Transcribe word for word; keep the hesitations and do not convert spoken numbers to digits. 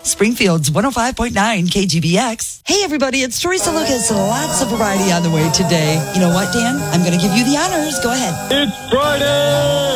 Springfield's one oh five point nine K G B X. Hey, everybody, it's Teresa Lucas. Lots of variety on the way today. You know what, Dan? I'm going to give you the honors. Go ahead. It's Friday!